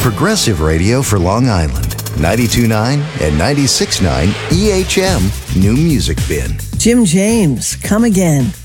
Progressive radio for Long Island. 92.9 and 96.9 EHM New Music Bin. Jim James, Come Again.